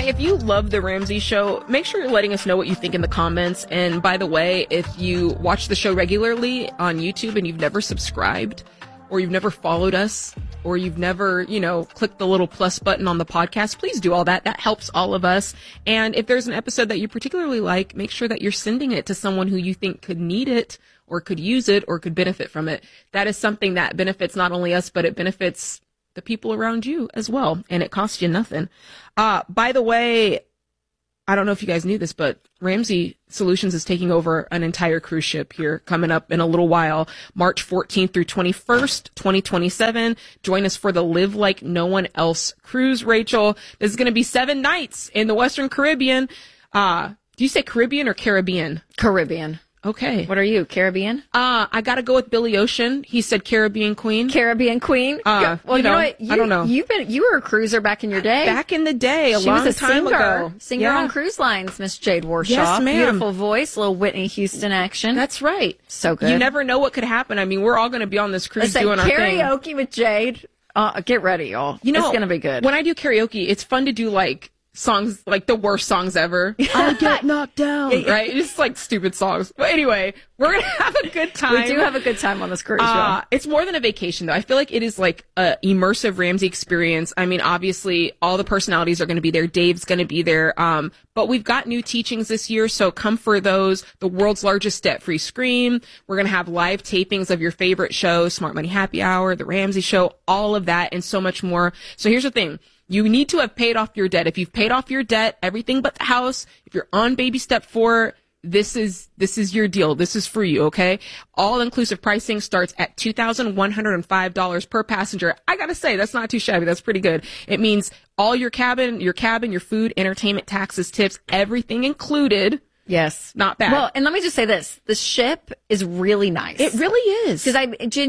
Hey, if you love The Ramsey Show, make sure you're letting us know what you think in the comments. And by the way, if you watch the show regularly on YouTube and you've never subscribed, or you've never followed us, or you've never, clicked the little plus button on the podcast, please do all that. That helps all of us. And if there's an episode that you particularly like, make sure that you're sending it to someone who you think could need it, or could use it, or could benefit from it. That is something that benefits not only us, but it benefits the people around you as well. And it costs you nothing. By the way, I don't know if you guys knew this, but Ramsey Solutions is taking over an entire cruise ship here coming up in a little while, March 14th through 21st, 2027. Join us for the Live Like No One Else cruise, Rachel. This is going to be 7 nights in the Western Caribbean. Do you say Caribbean or Caribbean? Caribbean. Okay. What are you, Caribbean? I got to go with Billy Ocean. He said Caribbean Queen. Caribbean Queen? Well, you know what? I don't know. You were a cruiser back in your day. Back in the day, She was a time ago. Singer on cruise lines, Miss Jade Warshaw. Yes, ma'am. Beautiful voice, little Whitney Houston action. That's right. So good. You never know what could happen. I mean, we're all going to be on this cruise doing our thing. Karaoke with Jade. Get ready, y'all. It's going to be good. When I do karaoke, it's fun to do songs, like the worst songs ever. I get knocked down. Right? It's like stupid songs. But anyway, we're going to have a good time. We do have a good time on this cruise show. It's more than a vacation, though. I feel like it is like a immersive Ramsey experience. I mean, obviously, all the personalities are going to be there. Dave's going to be there. But we've got new teachings this year, so come for those. The world's largest debt-free scream. We're going to have live tapings of your favorite shows, Smart Money Happy Hour, The Ramsey Show, all of that, and so much more. So here's the thing. You need to have paid off your debt. If you've paid off your debt, everything but the house, if you're on baby step 4, this is your deal. This is for you, okay? All-inclusive pricing starts at $2,105 per passenger. I gotta say, that's not too shabby. That's pretty good. It means all your cabin, your food, entertainment, taxes, tips, everything included. Yes. Not bad. Well, and let me just say this. The ship is really nice. It really is. Because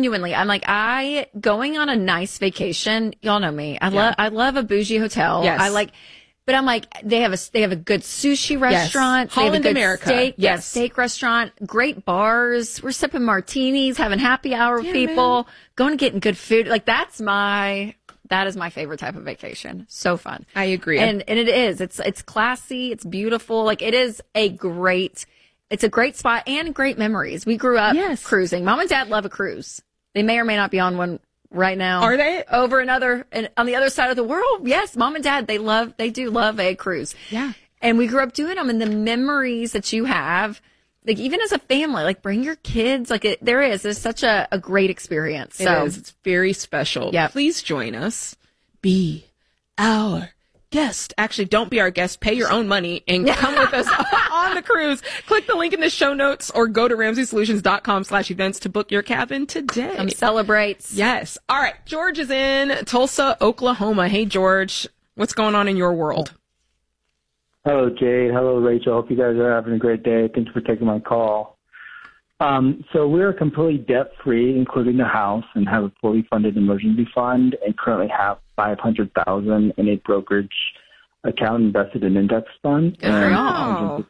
going on a nice vacation, y'all know me. I love a bougie hotel. Yes. But I'm like, they have a good sushi restaurant. Yes. Holland they have a good America. Steak, yes. Steak restaurant, great bars. We're sipping martinis, having happy hour with people, going and getting good food. That is my favorite type of vacation. So fun. I agree. And it is. It's classy. It's beautiful. It is it's a great spot and great memories. We grew up cruising. Mom and Dad love a cruise. They may or may not be on one right now. Are they? On the other side of the world. Yes. Mom and Dad, they do love a cruise. Yeah. And we grew up doing them, and the memories that you have, even as a family, bring your kids, there's such a great experience. It is. It's very special. Yeah. Please join us. Be our guest. Actually, don't be our guest. Pay your own money and come with us on the cruise. Click the link in the show notes or go to RamseySolutions.com/events to book your cabin today. Come celebrate. Yes. All right. George is in Tulsa, Oklahoma. Hey, George. What's going on in your world? Hello, Jade. Hello, Rachel. Hope you guys are having a great day. Thanks for taking my call. So we're completely debt-free, including the house, and have a fully funded emergency fund, and currently have $500,000 in a brokerage account invested in index fund. Wow.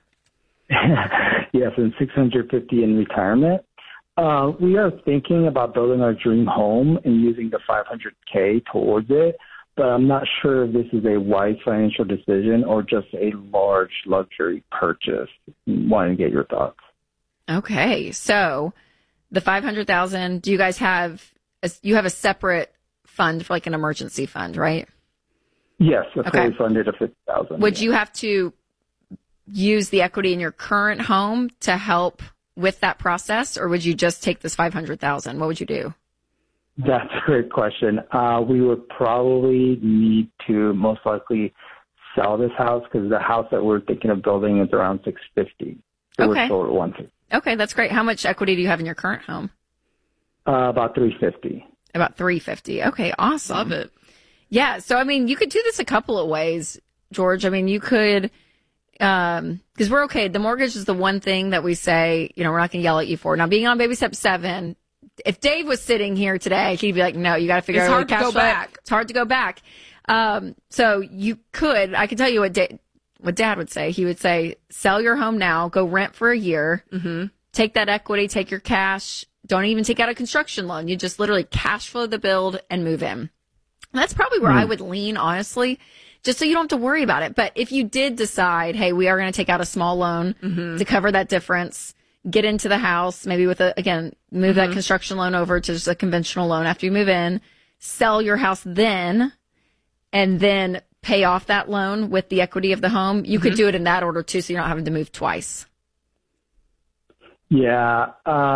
Yes, and $650 in retirement. We are thinking about building our dream home and using the $500K towards it. But I'm not sure if this is a wise financial decision or just a large luxury purchase. Wanting to get your thoughts. Okay, so the $500,000. Do you guys have a separate fund for an emergency fund, right? Yes, fully funded of $50,000. Would you have to use the equity in your current home to help with that process, or would you just take this $500,000? What would you do? That's a great question. We would probably need to most likely sell this house because the house that we're thinking of building is around $650. So we're sold at $150. Okay, that's great. How much equity do you have in your current home? About $350. About $350. Okay, awesome. Love it. Yeah, so you could do this a couple of ways, George. You could, because we're okay. The mortgage is the one thing that we say, we're not going to yell at you for. Now, being on baby step 7. If Dave was sitting here today, he'd be like, no, you got to figure out how to cash back. It's hard to go back. So you could, I can tell you what Dad would say. He would say, sell your home now, go rent for a year, take that equity, take your cash, don't even take out a construction loan. You just literally cash flow the build and move in. And that's probably where I would lean, honestly, just so you don't have to worry about it. But if you did decide, hey, we are going to take out a small loan to cover that difference, get into the house, maybe with move that construction loan over to just a conventional loan after you move in, sell your house then, and then pay off that loan with the equity of the home. You could do it in that order too, so you're not having to move twice. Yeah.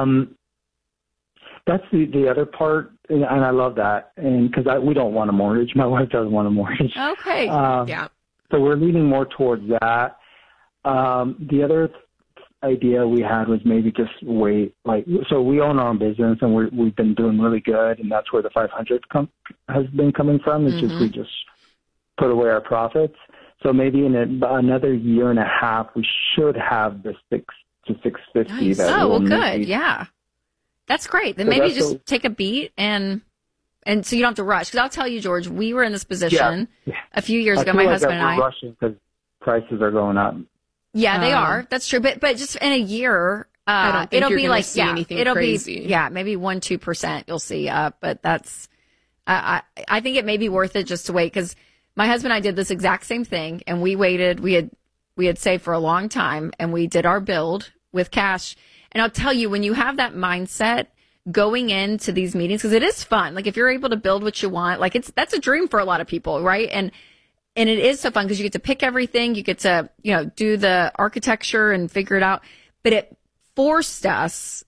That's the other part, and I love that, and because we don't want a mortgage. My wife doesn't want a mortgage. Okay. Yeah. So we're leaning more towards that. The other idea we had was maybe just wait. So we own our own business, and we've been doing really good, and that's where the 500 has been coming from. It's just we just put away our profits. So maybe in another year and a half, we should have the 6 to 650. Nice. That well, need. good. Yeah. That's great. Then maybe just take a beat and so you don't have to rush. Because I'll tell you, George, we were in this position a few years ago, my husband and I. We're rushing because prices are going up. Yeah, they are. That's true. But just in a year, I don't think it'll you're be gonna like see anything crazy. Maybe 1-2% you'll see up. But that's I think it may be worth it just to wait, because my husband and I did this exact same thing, and we waited. We had saved for a long time, and we did our build with cash. And I'll tell you, when you have that mindset going into these meetings, because it is fun. Like if you're able to build what you want, that's a dream for a lot of people, right? And it is so fun because you get to pick everything. You get to, do the architecture and figure it out. But it forced us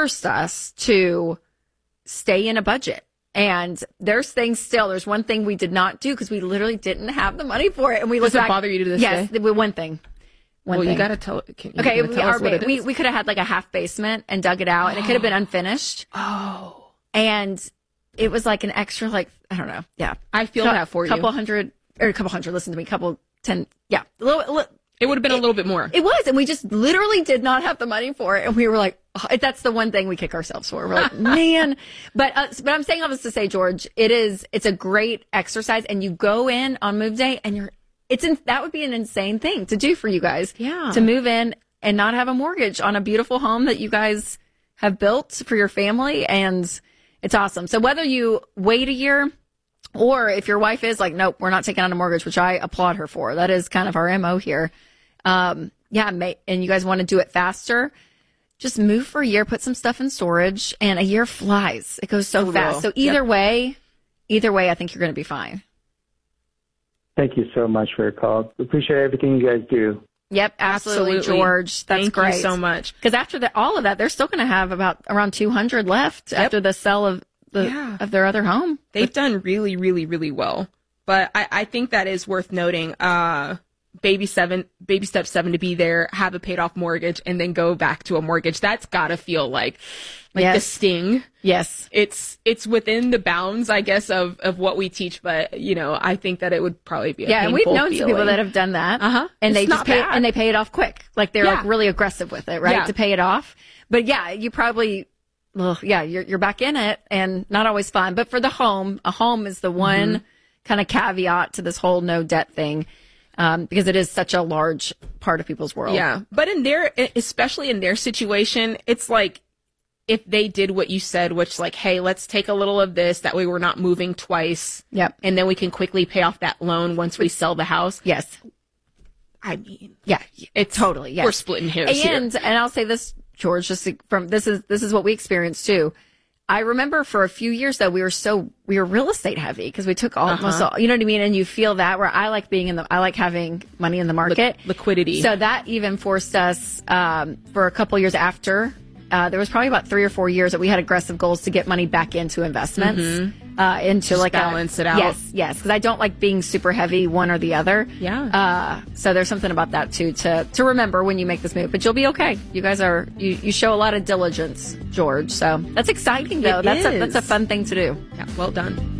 to stay in a budget. And there's one thing we did not do because we literally didn't have the money for it. And we Does it bother you to this day? Yes, one thing. You got to tell. Okay, we could have had like a half basement and dug it out, and it could have been unfinished. Oh, and it was like an extra, I don't know. Yeah, I feel that for you. A couple hundred. Listen to me, couple 10. Yeah, a little. It would have been a little bit more. It was, and we just literally did not have the money for it, and we were like, that's the one thing we kick ourselves for. We're like, man. But I'm saying all this to say, George, it's a great exercise, and you go in on move day, and that would be an insane thing to do for you guys. Yeah. To move in and not have a mortgage on a beautiful home that you guys have built for your family. And it's awesome. So whether you wait a year or if your wife is like, nope, we're not taking on a mortgage, which I applaud her for. That is kind of our MO here. And you guys want to do it faster, just move for a year, put some stuff in storage, and a year flies. It goes so fast. So either way, I think you're going to be fine. Thank you so much for your call. Appreciate everything you guys do. Yep, absolutely. George. That's Thank great. you so much. Because after all of that, they're still going to have around 200 left after the sale of their other home. They've done really, really, really well. But I think that is worth noting. Baby step 7 to be there, have a paid off mortgage, and then go back to a mortgage. That's gotta feel like the sting. Yes. It's within the bounds, I guess, of what we teach, but I think that it would probably be a painful and we've known feeling. some people that have done that. And they just pay it off quick. Like they're really aggressive with it, right? To pay it off. But you probably you're back in it, and not always fun. But for the home, a home is the one kind of caveat to this whole no debt thing. Because it is such a large part of people's world. Yeah. But especially in their situation, it's like if they did what you said, which hey, let's take a little of this. That way we're not moving twice. Yep. And then we can quickly pay off that loan once we sell the house. Yes. I mean, it's totally, yes. We're splitting hairs here. And I'll say this, George, this is what we experienced too. I remember for a few years though, we were real estate heavy because we took almost all, you know what I mean? And you feel that where I like I like having money in the market. Liquidity. So that even forced us, for a couple years after, there was probably about 3 or 4 years that we had aggressive goals to get money back into investments, into just balance it out. Yes. Because I don't like being super heavy one or the other. Yeah. So there's something about that too, to remember when you make this move, but you'll be okay. You guys you show a lot of diligence, George. So that's exciting though. That's a fun thing to do. Yeah. Well done.